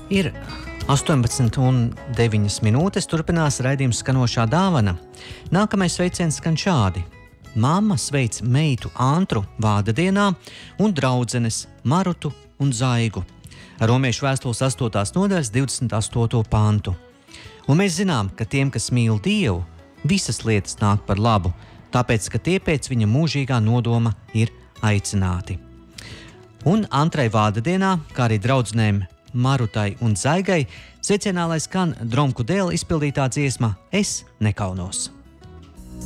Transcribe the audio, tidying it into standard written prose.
Ir 18,9 minūtes, turpinās raidījums Skanošā dāvana. Nākamais sveiciens skan šādi. Mamma sveic meitu Antru vārda dienā un draudzenes Marutu un Zaigu. Romiešu vēstules 8. nodaļas 28. pantu. Un mēs zinām, ka tiem, kas mīl Dievu, visas lietas nāk par labu, tāpēc, ka tie pēc viņa mūžīgā nodoma ir aicināti. Un Antrai vārda dienā, kā arī draudzenēm Marutai un Zaigai, sveicienā lai skan Dromku dēla izpildītā dziesma Es nekaunos.